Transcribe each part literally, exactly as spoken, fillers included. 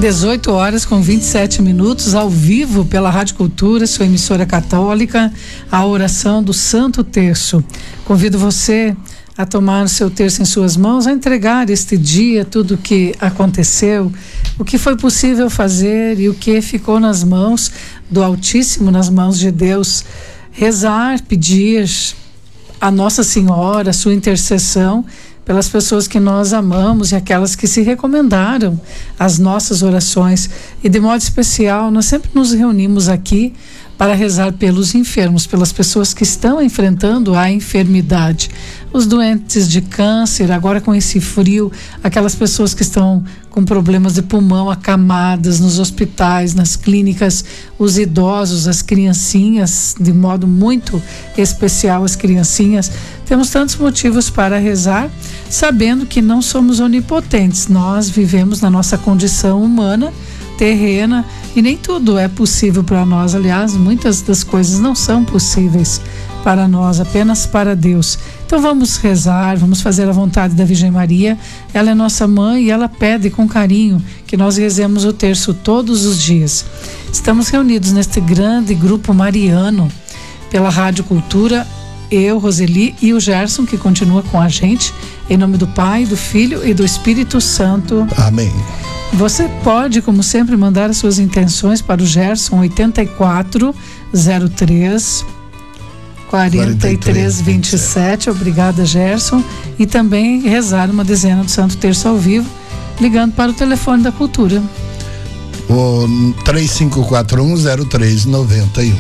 dezoito horas com vinte e sete minutos, ao vivo pela Rádio Cultura, sua emissora católica, a oração do Santo Terço. Convido você a tomar o seu terço em suas mãos, a entregar este dia tudo o que aconteceu, o que foi possível fazer e o que ficou nas mãos do Altíssimo, nas mãos de Deus. Rezar, pedir a Nossa Senhora, a sua intercessão pelas pessoas que nós amamos e aquelas que se recomendaram as nossas orações. E de modo especial, nós sempre nos reunimos aqui para rezar pelos enfermos, pelas pessoas que estão enfrentando a enfermidade, os doentes de câncer, agora com esse frio, aquelas pessoas que estão com problemas de pulmão acamadas nos hospitais, nas clínicas, os idosos, as criancinhas, de modo muito especial as criancinhas. Temos tantos motivos para rezar, sabendo que não somos onipotentes, nós vivemos na nossa condição humana, terrena, e nem tudo é possível para nós. Aliás, muitas das coisas não são possíveis para nós, apenas para Deus. Então vamos rezar, vamos fazer a vontade da Virgem Maria. Ela é nossa mãe e ela pede com carinho que nós rezemos o terço todos os dias. Estamos reunidos neste grande grupo mariano pela Rádio Cultura, eu, Roseli e o Gerson, que continua com a gente, em nome do Pai, do Filho e do Espírito Santo. Amém. Você pode, como sempre, mandar as suas intenções para o Gerson oitenta e quatro zero três quarenta e três vinte e sete. Obrigada, Gerson. E também rezar uma dezena do Santo Terço ao vivo, ligando para o telefone da Cultura. O três cinco quatro um zero três nove um.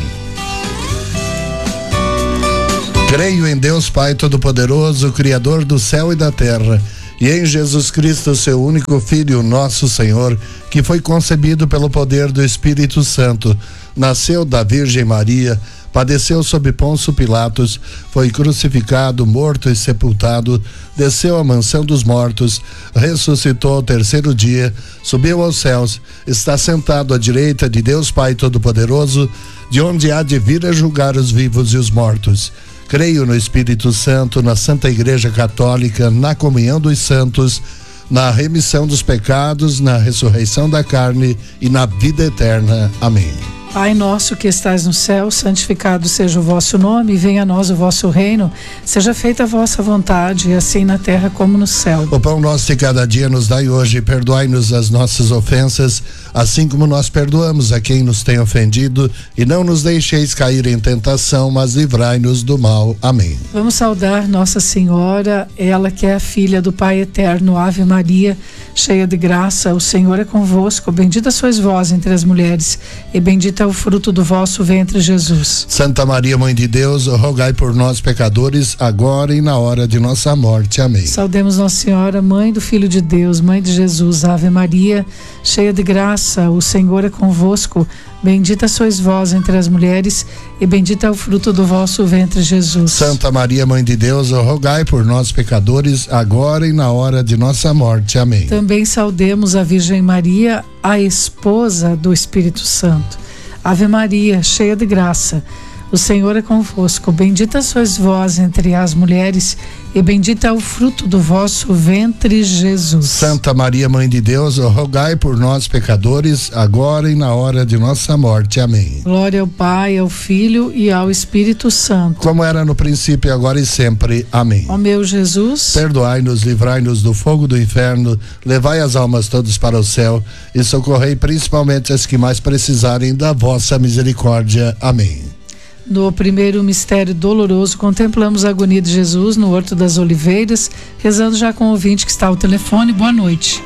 Creio em Deus Pai Todo-Poderoso, Criador do céu e da terra, e em Jesus Cristo, seu único Filho, nosso Senhor, que foi concebido pelo poder do Espírito Santo, nasceu da Virgem Maria, padeceu sob Pôncio Pilatos, foi crucificado, morto e sepultado, desceu à mansão dos mortos, ressuscitou ao terceiro dia, subiu aos céus, está sentado à direita de Deus Pai Todo-Poderoso, de onde há de vir a julgar os vivos e os mortos. Creio no Espírito Santo, na Santa Igreja Católica, na comunhão dos santos, na remissão dos pecados, na ressurreição da carne e na vida eterna. Amém. Pai nosso que estais no céu, santificado seja o vosso nome, venha a nós o vosso reino, seja feita a vossa vontade, assim na terra como no céu. O pão nosso de cada dia nos dai hoje, perdoai-nos as nossas ofensas, assim como nós perdoamos a quem nos tem ofendido, e não nos deixeis cair em tentação, mas livrai-nos do mal. Amém. Vamos saudar Nossa Senhora, ela que é a filha do Pai Eterno. Ave Maria, cheia de graça, o Senhor é convosco, bendita sois vós entre as mulheres, e bendita é o fruto do vosso ventre, Jesus. Santa Maria, Mãe de Deus, rogai por nós, pecadores, agora e na hora de nossa morte. Amém. Saudemos Nossa Senhora, Mãe do Filho de Deus, Mãe de Jesus. Ave Maria, cheia de graça, o Senhor é convosco, bendita sois vós entre as mulheres, e bendito é o fruto do vosso ventre, Jesus. Santa Maria, Mãe de Deus, rogai por nós, pecadores, agora e na hora de nossa morte. Amém. Também saudemos a Virgem Maria, a esposa do Espírito Santo. Ave Maria, cheia de graça, o Senhor é convosco, bendita sois vós entre as mulheres, e bendito é o fruto do vosso ventre, Jesus. Santa Maria, Mãe de Deus, rogai por nós, pecadores, agora e na hora de nossa morte. Amém. Glória ao Pai, ao Filho e ao Espírito Santo. Como era no princípio, agora e sempre. Amém. Ó meu Jesus, perdoai-nos, livrai-nos do fogo do inferno, levai as almas todas para o céu e socorrei principalmente as que mais precisarem da vossa misericórdia. Amém. No primeiro mistério doloroso, contemplamos a agonia de Jesus no Horto das Oliveiras, rezando já com o ouvinte que está ao telefone. Boa noite.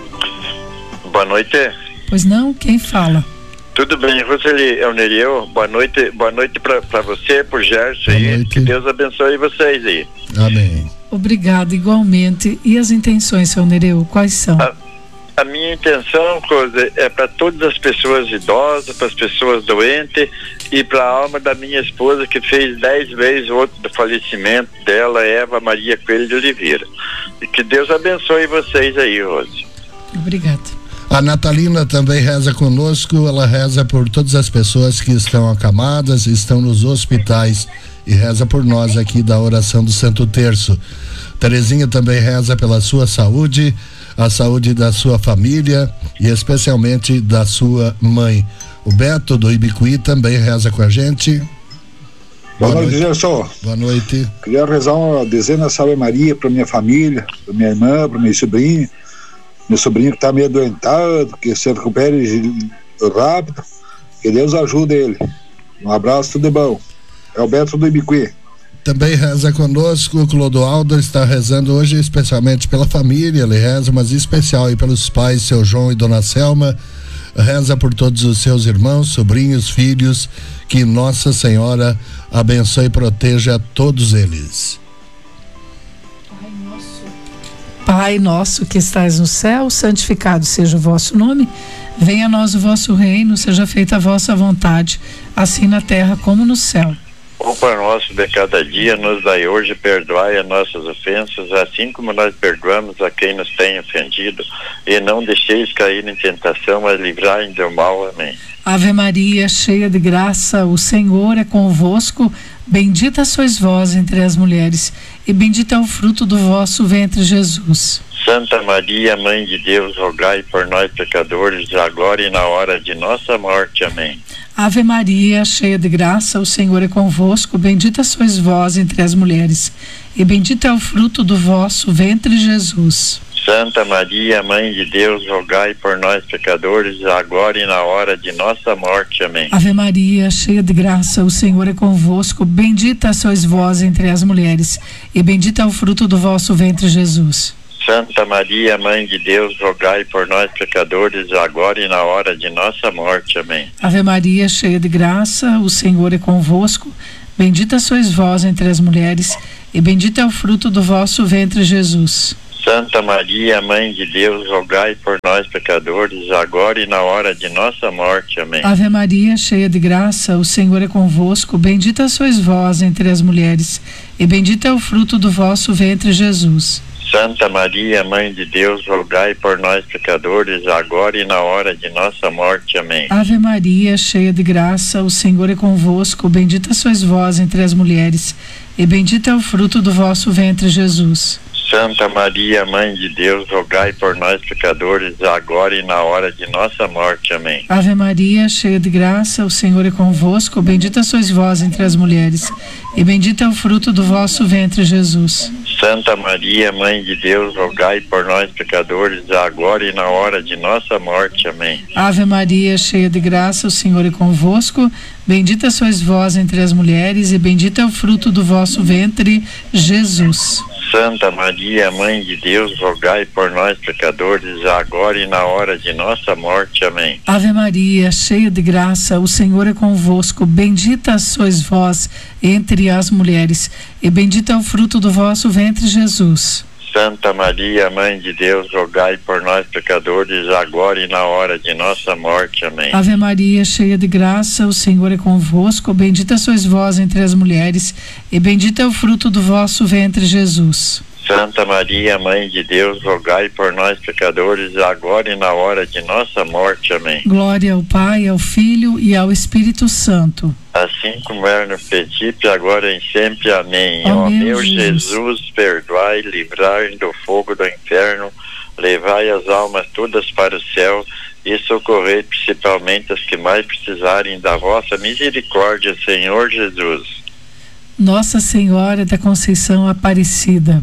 Boa noite. Pois não? Quem fala? Tudo bem, Roseli, é o Nereu. Boa noite, boa noite para você, por Gerson aí. Que Deus abençoe vocês aí. Amém. Obrigado, igualmente. E as intenções, seu Nereu, quais são? A, a minha intenção, Rose, é para todas as pessoas idosas, para as pessoas doentes e para a alma da minha esposa, que fez dez vezes o outro do falecimento dela, Eva Maria Coelho de Oliveira. E que Deus abençoe vocês aí, Rose. Obrigada. A Natalina também reza conosco, ela reza por todas as pessoas que estão acamadas, estão nos hospitais, e reza por nós aqui da oração do Santo Terço. Terezinha também reza pela sua saúde, a saúde da sua família, e especialmente da sua mãe. O Beto do Ibicuí também reza com a gente. Boa, Boa noite, Gerson. Boa noite. Queria rezar uma dezena de Salve Maria para minha família, para minha irmã, para meu sobrinho. Meu sobrinho que está meio adoentado, que se recupere rápido. Que Deus ajude ele. Um abraço, tudo de bom. É o Beto do Ibicuí. Também reza conosco, o Clodoaldo está rezando hoje especialmente pela família, ele reza, mas em especial aí pelos pais, seu João e dona Selma, reza por todos os seus irmãos, sobrinhos, filhos, que Nossa Senhora abençoe e proteja todos eles. Pai nosso, Pai nosso que estais no céu, santificado seja o vosso nome, venha a nós o vosso reino, seja feita a vossa vontade, assim na terra como no céu. O pão nosso de cada dia nos dai hoje, perdoai as nossas ofensas, assim como nós perdoamos a quem nos tem ofendido, e não deixeis cair em tentação, mas livrai do mal. Amém. Ave Maria, cheia de graça, o Senhor é convosco, bendita sois vós entre as mulheres, e bendito é o fruto do vosso ventre, Jesus. Santa Maria, Mãe de Deus, rogai por nós pecadores, agora e na hora de nossa morte. Amém. Ave Maria, cheia de graça, o Senhor é convosco, bendita sois vós entre as mulheres, e bendito é o fruto do vosso ventre, Jesus. Santa Maria, Mãe de Deus, rogai por nós pecadores, agora e na hora de nossa morte. Amém. Ave Maria, cheia de graça, o Senhor é convosco, bendita sois vós entre as mulheres, e bendito é o fruto do vosso ventre, Jesus. Santa Maria, Mãe de Deus, rogai por nós pecadores, agora e na hora de nossa morte. Amém. Ave Maria, cheia de graça, o Senhor é convosco, bendita sois vós entre as mulheres, e bendito é o fruto do vosso ventre, Jesus. Santa Maria, Mãe de Deus, rogai por nós pecadores, agora e na hora de nossa morte. Amém. Ave Maria, cheia de graça, o Senhor é convosco, bendita sois vós entre as mulheres, e bendito é o fruto do vosso ventre, Jesus. Santa Maria, Mãe de Deus, rogai por nós pecadores, agora e na hora de nossa morte. Amém. Ave Maria, cheia de graça, o Senhor é convosco, bendita sois vós entre as mulheres, e bendito é o fruto do vosso ventre, Jesus. Santa Maria, Mãe de Deus, rogai por nós pecadores, agora e na hora de nossa morte. Amém. Ave Maria, cheia de graça, o Senhor é convosco, bendita sois vós entre as mulheres, e bendito é o fruto do vosso ventre, Jesus. Santa Maria, Mãe de Deus, rogai por nós pecadores, agora e na hora de nossa morte. Amém. Ave Maria, cheia de graça, o Senhor é convosco, bendita sois vós entre as mulheres, e bendito é o fruto do vosso ventre, Jesus. Santa Maria, Mãe de Deus, rogai por nós pecadores, agora e na hora de nossa morte. Amém. Ave Maria, cheia de graça, o Senhor é convosco, bendita sois vós entre as mulheres, e bendito é o fruto do vosso ventre, Jesus. Santa Maria, Mãe de Deus, rogai por nós pecadores, agora e na hora de nossa morte. Amém. Ave Maria, cheia de graça, o Senhor é convosco, bendita sois vós entre as mulheres, e bendito é o fruto do vosso ventre, Jesus. Santa Maria, Mãe de Deus, rogai por nós pecadores, agora e na hora de nossa morte. Amém. Glória ao Pai, ao Filho e ao Espírito Santo. Assim como era no princípio, agora e sempre. Amém. Ó Ó meu meu Jesus. Jesus, perdoai, livrai do fogo do inferno, levai as almas todas para o céu e socorrei principalmente as que mais precisarem da vossa misericórdia, Senhor Jesus. Nossa Senhora da Conceição Aparecida,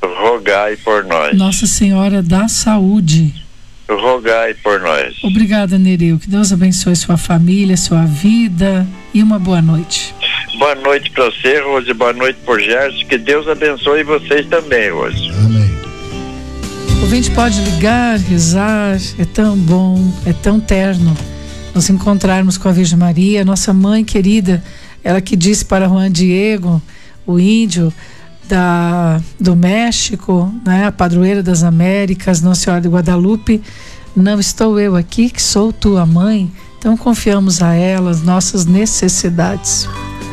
Rogai por nós. Nossa Senhora da Saúde, Rogai por nós. obrigada, Nereu, que Deus abençoe sua família, sua vida, e uma boa noite. Boa noite para você, Rose. Boa noite por Gerson. Que Deus abençoe vocês também, Rose. Amém. O ouvinte pode ligar, rezar, é tão bom, é tão terno nos encontrarmos com a Virgem Maria, nossa mãe querida, ela que disse para Juan Diego, o índio da, do México, né, a padroeira das Américas, Nossa Senhora de Guadalupe: não estou eu aqui, que sou tua mãe. Então confiamos a ela as nossas necessidades.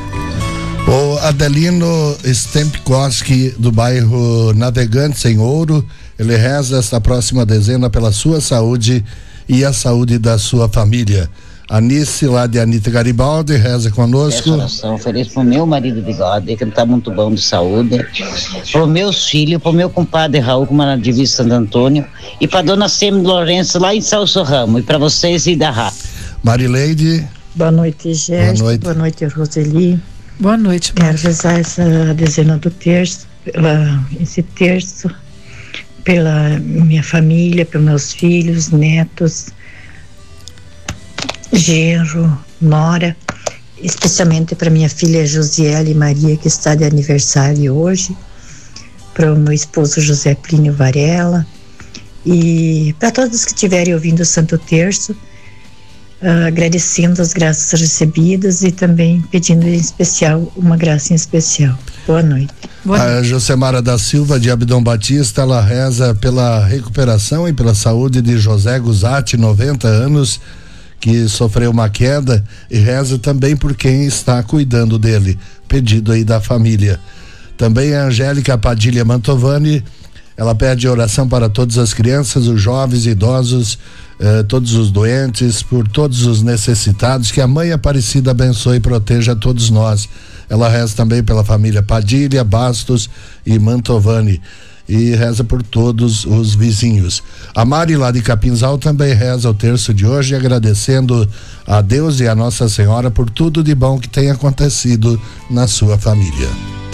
O Adelino Stempkowski, do bairro Navegantes, em Ouro, ele reza esta próxima dezena pela sua saúde e a saúde da sua família. Anice, lá de Anitta Garibaldi, reza conosco. Oração, ofereço pro meu marido Bigode, que não tá muito bom de saúde, pro meus filhos, pro meu compadre Raul, como na Divisa Santo Antônio, e pra dona Semi Lourenço, lá em Salso Ramo, e pra vocês e da Rádio. Marileide. Boa noite, Gerson. Boa noite. Boa noite, Roseli. Boa noite. Quero rezar essa dezena do terço, pela, esse terço, pela minha família, pelos meus filhos, netos, genro, nora, especialmente para minha filha Josiele Maria, que está de aniversário hoje, para o meu esposo José Plínio Varela, e para todos que estiverem ouvindo o Santo Terço, uh, agradecendo as graças recebidas e também pedindo em especial uma graça em especial. Boa noite. Boa noite. A Josemara da Silva de Abdão Batista, ela reza pela recuperação e pela saúde de José Guzatti, noventa anos, que sofreu uma queda, e reza também por quem está cuidando dele, pedido aí da família. Também a Angélica Padilha Mantovani, ela pede oração para todas as crianças, os jovens, idosos, eh, todos os doentes, por todos os necessitados, que a Mãe Aparecida abençoe e proteja todos nós. Ela reza também pela família Padilha, Bastos e Mantovani, e reza por todos os vizinhos. A Mari, lá de Capinzal, também reza o terço de hoje, agradecendo a Deus e a Nossa Senhora por tudo de bom que tem acontecido na sua família.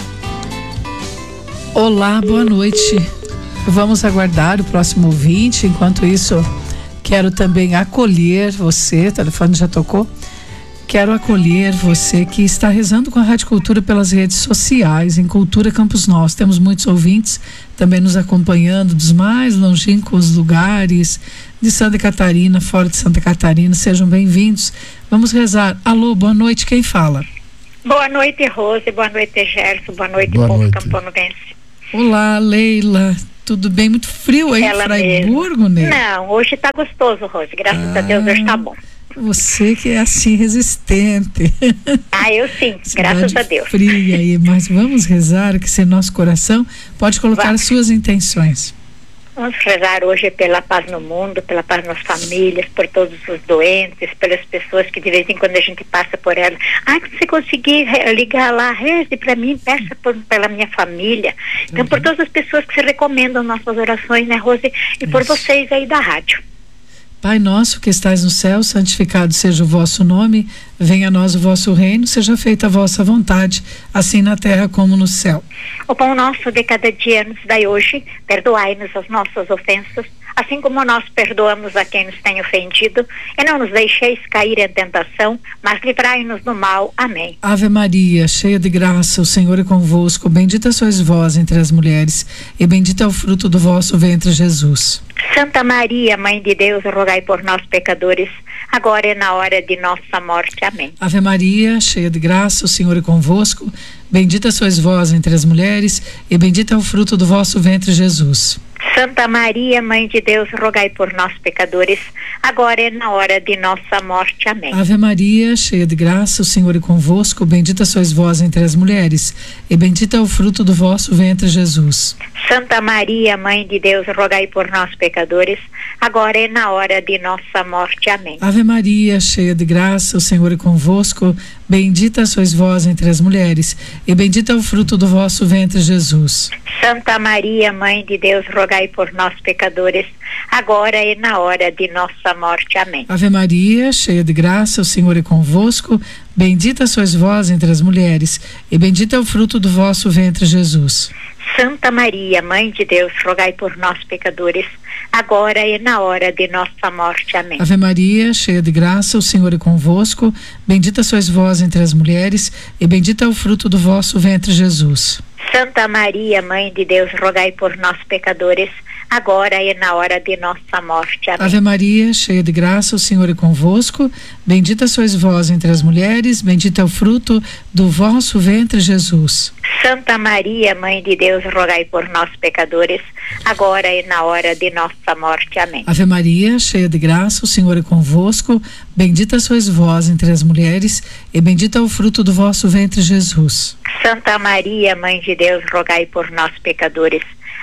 Olá, boa noite. Vamos aguardar o próximo ouvinte. Enquanto isso, quero também acolher você, o telefone já tocou. Quero acolher você que está rezando com a Rádio Cultura pelas redes sociais, em Cultura Campos Novos. Temos muitos ouvintes também nos acompanhando dos mais longínquos lugares de Santa Catarina, fora de Santa Catarina. Sejam bem-vindos. Vamos rezar. Alô, boa noite, quem fala? Boa noite, Rose. Boa noite, Gerson. Boa noite, boa povo noite. camponovense. Olá, Leila. Tudo bem? Muito frio aí em Fraiburgo, né? Não, hoje tá gostoso, Rose. Graças ah. a Deus, hoje tá bom. Você que é assim resistente. Ah, eu sim, graças a Deus. Fria aí, mas vamos rezar, que se nosso coração pode colocar vamos. as suas intenções. Vamos rezar hoje pela paz no mundo, pela paz nas famílias, por todos os doentes, pelas pessoas que de vez em quando a gente passa por elas. Ah, se você conseguir ligar lá, reze para mim, peça por, pela minha família. Então, uhum. por todas as pessoas que se recomendam nossas orações, né, Rose? E Isso. por vocês aí da rádio. Pai nosso que estais no céu, santificado seja o vosso nome, venha a nós o vosso reino, seja feita a vossa vontade, assim na terra como no céu. O pão nosso de cada dia nos dai hoje, perdoai-nos as nossas ofensas, assim como nós perdoamos a quem nos tem ofendido, e não nos deixeis cair em tentação, mas livrai-nos do mal. Amém. Ave Maria, cheia de graça, o Senhor é convosco, bendita sois vós entre as mulheres, e bendito é o fruto do vosso ventre, Jesus. Santa Maria, Mãe de Deus, rogai por nós, pecadores, agora e na hora de nossa morte. Amém. Ave Maria, cheia de graça, o Senhor é convosco, bendita sois vós entre as mulheres, e bendito é o fruto do vosso ventre, Jesus. Santa Maria, Mãe de Deus, rogai por nós, pecadores, agora e na hora de nossa morte. Amém. Ave Maria, cheia de graça, o Senhor é convosco, bendita sois vós entre as mulheres, e bendito é o fruto do vosso ventre, Jesus. Santa Maria, Mãe de Deus, rogai por nós, pecadores, agora e na hora de nossa morte. Amém. Ave Maria, cheia de graça, o Senhor é convosco, bendita sois vós entre as mulheres, e bendito é o fruto do vosso ventre, Jesus. Santa Maria, Mãe de Deus, rogai por nós, pecadores, agora e na hora de nossa morte. Amém. Ave Maria, cheia de graça, o Senhor é convosco, bendita sois vós entre as mulheres, e bendito é o fruto do vosso ventre, Jesus. Santa Maria, Mãe de Deus, rogai por nós, pecadores, agora e na hora de nossa morte. Amém. Ave Maria, cheia de graça, o Senhor é convosco, bendita sois vós entre as mulheres, e bendito é o fruto do vosso ventre, Jesus. Santa Maria, Mãe de Deus, rogai por nós, pecadores, agora e na hora de nossa morte. Amém. Ave Maria, cheia de graça, o Senhor é convosco, bendita sois vós entre as mulheres, bendito é o fruto do vosso ventre, Jesus. Santa Maria, Mãe de Deus, rogai por nós, pecadores, agora e na hora de nossa morte. Amém. Ave Maria, cheia de graça, o Senhor é convosco, bendita sois vós entre as mulheres, e bendito é o fruto do vosso ventre, Jesus. Santa Maria, Mãe de Deus, rogai por nós, pecadores,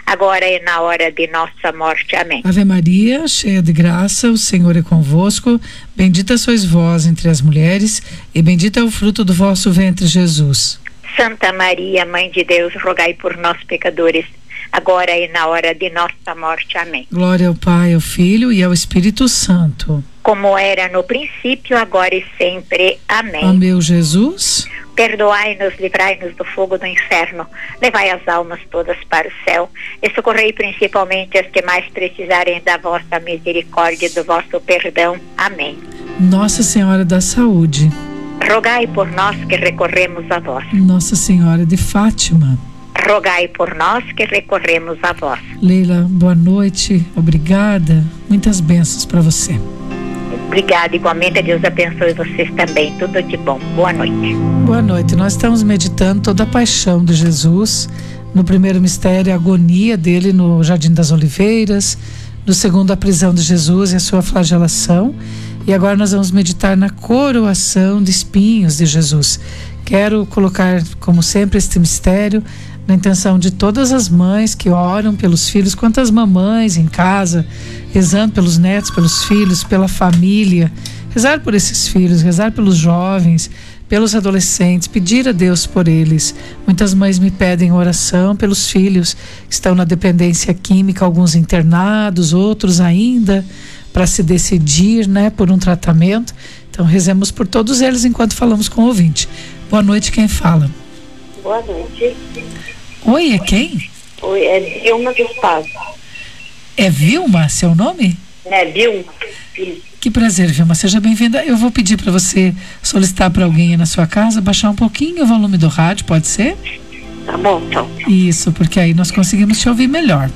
agora e na hora de nossa morte. Amém. Ave Maria, cheia de graça, o Senhor é convosco. Bendita sois vós entre as mulheres, e bendito é o fruto do vosso ventre, Jesus. Santa Maria, Mãe de Deus, rogai por nós, pecadores, agora e na hora de nossa morte. Amém. Glória ao Pai, ao Filho e ao Espírito Santo. Como era no princípio, agora e sempre. Amém. Ó meu Jesus, perdoai-nos, livrai-nos do fogo do inferno, levai as almas todas para o céu e socorrei principalmente as que mais precisarem da vossa misericórdia e do vosso perdão. Amém. Nossa Senhora da Saúde, rogai por nós que recorremos a vós. Nossa Senhora de Fátima, rogai por nós que recorremos a vós. Leila, boa noite, obrigada, muitas bênçãos para você. Obrigada, igualmente, Deus abençoe vocês também, tudo de bom. Boa noite. Boa noite, nós estamos meditando toda a paixão de Jesus. No primeiro mistério, a agonia dele no Jardim das Oliveiras, no segundo, a prisão de Jesus e a sua flagelação, e agora nós vamos meditar na coroação de espinhos de Jesus. Quero colocar, como sempre, este mistério na intenção de todas as mães que oram pelos filhos, quantas mamães em casa, rezando pelos netos, pelos filhos, pela família, rezar por esses filhos, rezar pelos jovens, pelos adolescentes, pedir a Deus por eles. Muitas mães me pedem oração pelos filhos que estão na dependência química, alguns internados, outros ainda para se decidir, né, por um tratamento. Então rezemos por todos eles enquanto falamos com o ouvinte. Boa noite, quem fala? Boa noite. Oi, é quem? Oi, é Vilma dos Passos. É Vilma, seu nome? É, Vilma. Que prazer, Vilma, seja bem-vinda. Eu vou pedir para você solicitar para alguém aí na sua casa baixar um pouquinho o volume do rádio, pode ser? Tá bom, então. Isso, porque aí nós conseguimos te ouvir melhor.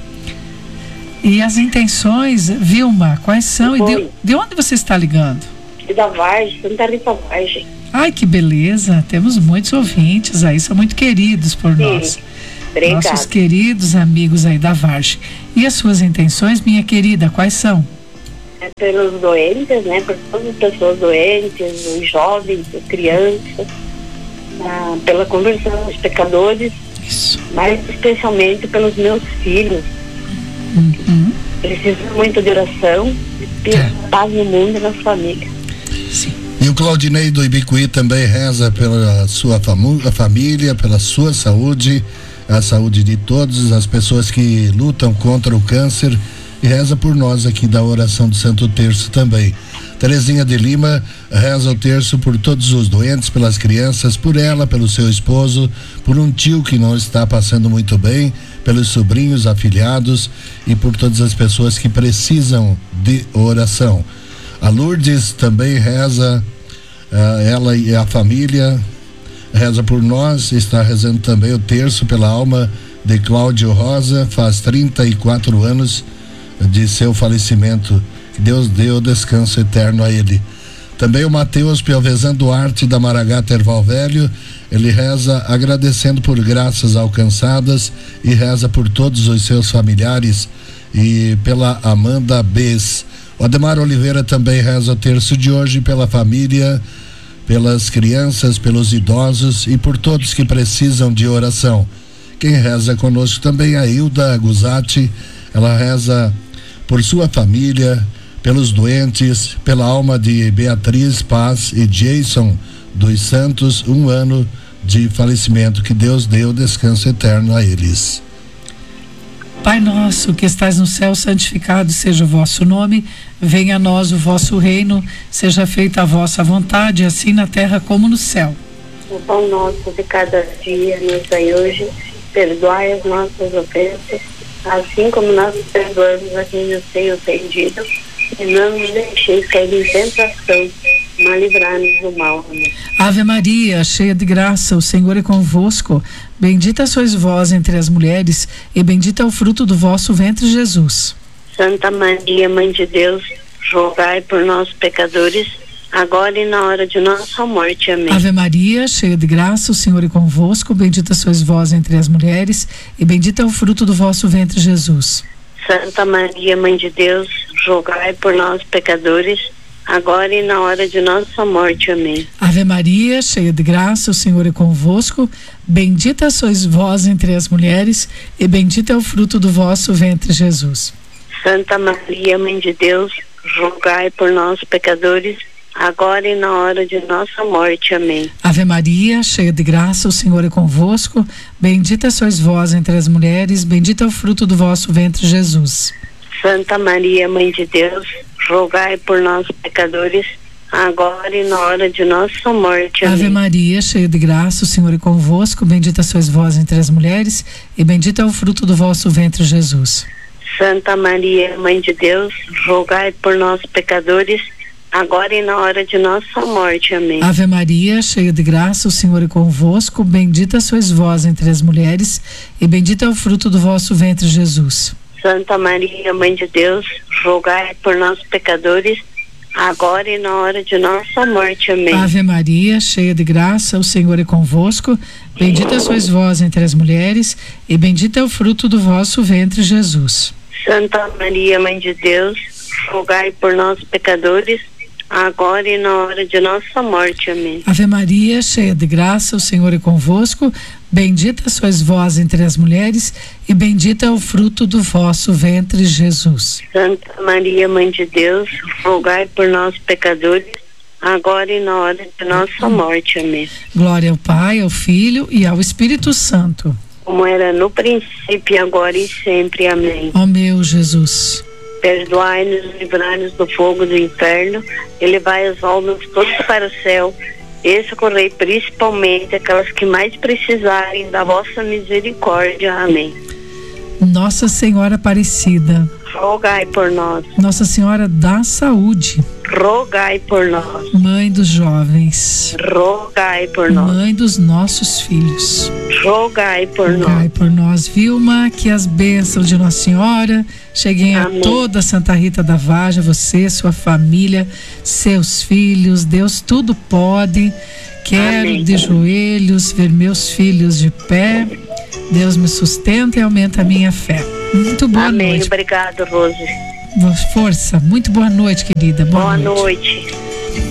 E as intenções, Vilma, quais são? E de, de onde você está ligando? E da Vargem, Santa Rita Vargem. Ai, que beleza, temos muitos ouvintes aí, são muito queridos por Sim. nós. Obrigada. Nossos queridos amigos aí da Vargem. E as suas intenções, minha querida, quais são? É pelos doentes, né? Por todas as pessoas doentes, os jovens, as crianças, ah, pela conversão dos pecadores, Isso. mas especialmente pelos meus filhos. Uhum. Preciso muito de oração e É. paz no mundo e nas famílias. Sim. E o Claudinei do Ibicuí também reza pela sua famu- família, pela sua saúde, a saúde de todas as pessoas que lutam contra o câncer, e reza por nós aqui da oração do Santo Terço também. Terezinha de Lima reza o terço por todos os doentes, pelas crianças, por ela, pelo seu esposo, por um tio que não está passando muito bem, pelos sobrinhos, afilhados e por todas as pessoas que precisam de oração. A Lourdes também reza, uh, ela e a família reza por nós, está rezando também o terço pela alma de Cláudio Rosa, faz trinta e quatro anos de seu falecimento. Que Deus dê o descanso eterno a ele. Também o Mateus Piovesan Duarte da Maragá Terval Velho, ele reza agradecendo por graças alcançadas e reza por todos os seus familiares e pela Amanda Bes. O Ademar Oliveira também reza o terço de hoje pela família, pelas crianças, pelos idosos e por todos que precisam de oração. Quem reza conosco também é a Hilda Guzatti, ela reza por sua família, pelos doentes, pela alma de Beatriz Paz e Jason dos Santos, um ano de falecimento. Que Deus dê o descanso eterno a eles. Pai nosso que estás no céu, santificado seja o vosso nome, venha a nós o vosso reino, seja feita a vossa vontade, assim na terra como no céu. O pão nosso de cada dia nos dai hoje, perdoai as nossas ofensas, assim como nós perdoamos a quem nos tem ofendido, e não nos deixeis cair em tentação, mas livrai-nos do mal. Amém. Ave Maria, cheia de graça, o Senhor é convosco, bendita sois vós entre as mulheres, e bendito é o fruto do vosso ventre, Jesus. Santa Maria, Mãe de Deus, rogai por nós pecadores, agora e na hora de nossa morte. Amém. Ave Maria, cheia de graça, o Senhor é convosco, bendita sois vós entre as mulheres, e bendito é o fruto do vosso ventre, Jesus. Santa Maria, Mãe de Deus, rogai por nós pecadores, agora e na hora de nossa morte. Amém. Ave Maria, cheia de graça, o Senhor é convosco. Bendita sois vós entre as mulheres, e bendito é o fruto do vosso ventre, Jesus. Santa Maria, Mãe de Deus, rogai por nós, pecadores, agora e na hora de nossa morte. Amém. Ave Maria, cheia de graça, o Senhor é convosco. Bendita sois vós entre as mulheres, bendito é o fruto do vosso ventre, Jesus. Santa Maria, Mãe de Deus, rogai por nós, pecadores, agora e na hora de nossa morte. Amém. Ave Maria, cheia de graça, o Senhor é convosco. Bendita sois vós entre as mulheres, e bendito é o fruto do vosso ventre, Jesus. Santa Maria, Mãe de Deus, rogai por nós, pecadores, agora e na hora de nossa morte. Amém. Ave Maria, cheia de graça, o Senhor é convosco. Bendita sois vós entre as mulheres, e bendito é o fruto do vosso ventre, Jesus. Santa Maria, Mãe de Deus, rogai por nós, pecadores, agora e na hora de nossa morte. Amém. Ave Maria, cheia de graça, o Senhor é convosco. Bendita sois vós entre as mulheres, e bendito é o fruto do vosso ventre, Jesus. Santa Maria, Mãe de Deus, rogai por nós, pecadores, agora e na hora de nossa morte. Amém. Ave Maria, cheia de graça, o Senhor é convosco. Bendita sois vós entre as mulheres, e bendito é o fruto do vosso ventre, Jesus. Santa Maria, Mãe de Deus, rogai por nós, pecadores, agora e na hora de nossa morte. Amém. Glória ao Pai, ao Filho e ao Espírito Santo. Como era no princípio, agora e sempre. Amém. Ó meu Jesus, perdoai-nos, livrai-nos do fogo do inferno e levai as almas todas para o céu, e socorrei principalmente aquelas que mais precisarem da vossa misericórdia. Amém. Nossa Senhora Aparecida, rogai por nós. Nossa Senhora da Saúde, rogai por nós. Mãe dos jovens, rogai por nós. Mãe dos nossos filhos, rogai por nós. Rogai por nós, Vilma, que as bênçãos de Nossa Senhora cheguem Amém. A toda Santa Rita da Vargem, você, sua família, seus filhos. Deus tudo pode. Quero Amém. de joelhos ver meus filhos de pé. Deus me sustenta e aumenta a minha fé. Muito boa Amém. noite. Obrigado, Rose. Força. Muito boa noite, querida. Boa, Boa noite. noite.